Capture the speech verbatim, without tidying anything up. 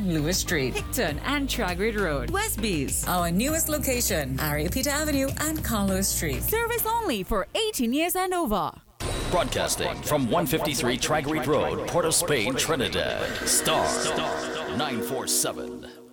and Lewis Street. Hickton and Tragrid Road. Westbees. Our newest location, Ariapita Avenue and Carlos Street. Service only for eighteen years and over. Broadcasting from one fifty-three Tragrid Road, Port of Spain, Trinidad. Star nine four seven.